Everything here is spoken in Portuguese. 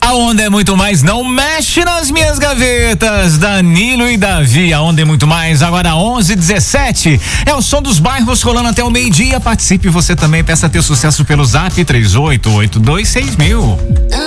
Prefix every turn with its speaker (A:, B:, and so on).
A: A Onda é muito mais, não mexe nas minhas gavetas. Danilo e Davi, a Onda é muito mais. Agora 11:17. É o som dos bairros rolando até o meio-dia. Participe você também, peça teu sucesso pelo Zap 38826000.